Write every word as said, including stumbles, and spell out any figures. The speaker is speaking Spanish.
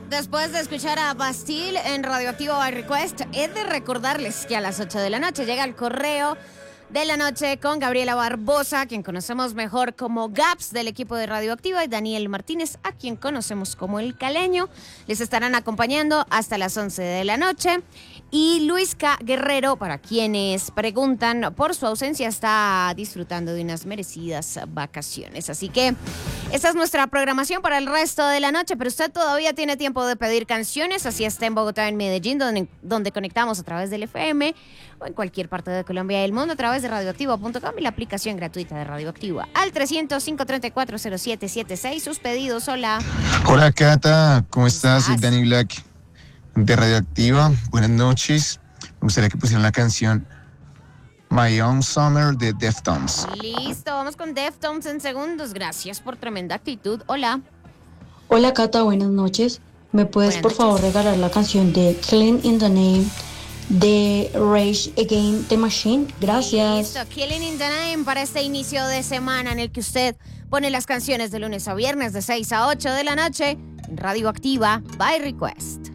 después de escuchar a Bastille en Radioactivo by Request, he de recordarles que a las ocho de la noche llega el correo de la noche con Gabriela Barbosa, quien conocemos mejor como Gaps del equipo de Radioactiva, y Daniel Martínez, a quien conocemos como El Caleño. Les estarán acompañando hasta las once de la noche. Y Luis K. Guerrero, para quienes preguntan por su ausencia, está disfrutando de unas merecidas vacaciones. Así que esa es nuestra programación para el resto de la noche, pero usted todavía tiene tiempo de pedir canciones, así está en Bogotá, en Medellín, donde, donde conectamos a través del F M, o en cualquier parte de Colombia y el mundo a través de radioactivo punto com y la aplicación gratuita de Radioactiva. Al trescientos, cinco treinta y cuatro, cero siete siete seis, sus pedidos. Hola. Hola, Cata, ¿cómo estás? Soy Danny Black de Radioactiva. Buenas noches. Me gustaría que pusieran la canción My Own Summer de Deftones. Listo, vamos con Deftones en segundos. Gracias por tremenda actitud. Hola. Hola, Cata, buenas noches. ¿Me puedes, Buenas por noches. favor, regalar la canción de Killing in the Name de Rage Against the Machine? Gracias. Listo, Killing in the Name para este inicio de semana en el que usted pone las canciones de lunes a viernes de seis a ocho de la noche en Radioactiva by Request.